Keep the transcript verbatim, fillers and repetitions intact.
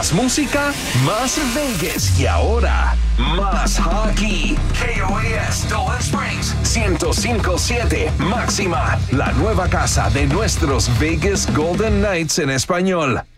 Más música, más Vegas. Y ahora, más hockey. K O A S Dolan Springs ciento cinco punto siete Máxima, la nueva casa de nuestros Vegas Golden Knights en español.